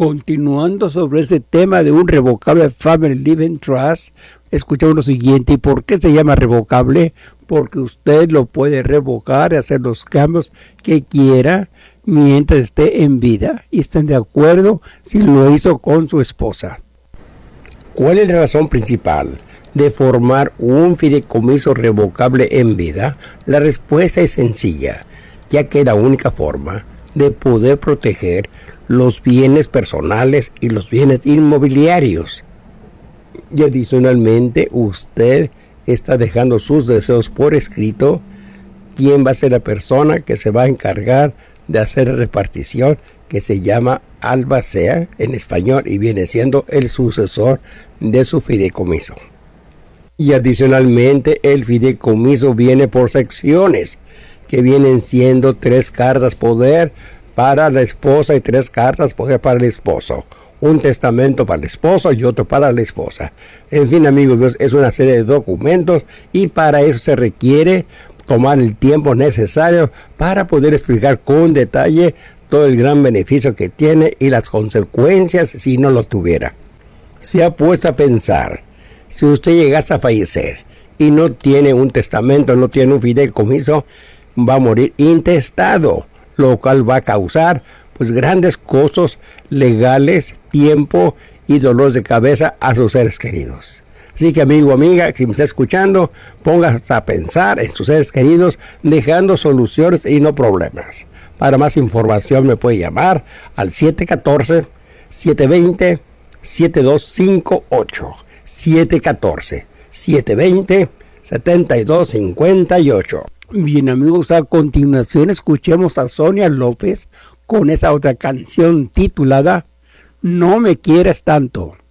Continuando sobre ese tema de un revocable Family Living Trust, escuchamos lo siguiente. ¿Y por qué se llama revocable? Porque usted lo puede revocar y hacer los cambios que quiera mientras esté en vida y estén de acuerdo si lo hizo con su esposa. ¿Cuál es la razón principal de formar un fideicomiso revocable en vida? La respuesta es sencilla, ya que es la única forma de poder proteger los bienes personales y los bienes inmobiliarios. Y adicionalmente, usted está dejando sus deseos por escrito. ¿Quién va a ser la persona que se va a encargar de hacer la repartición, que se llama albacea en español y viene siendo el sucesor de su fideicomiso? Y adicionalmente, el fideicomiso viene por secciones, que vienen siendo 3 cartas poder para la esposa y 3 cartas poder para el esposo. Un testamento para el esposo y otro para la esposa. En fin, amigos míos, es una serie de documentos y para eso se requiere tomar el tiempo necesario para poder explicar con detalle todo el gran beneficio que tiene y las consecuencias si no lo tuviera. Se ha puesto a pensar, si usted llegase a fallecer y no tiene un testamento, no tiene un fideicomiso, va a morir intestado, lo cual va a causar pues grandes costos legales, tiempo y dolores de cabeza a sus seres queridos. Así que amigo, amiga, si me está escuchando, póngase a pensar en sus seres queridos, dejando soluciones y no problemas. Para más información me puede llamar al 714-720-7258. 714-720-7258. Bien amigos, a continuación escuchemos a Sonia López con esa otra canción titulada No me quieras tanto.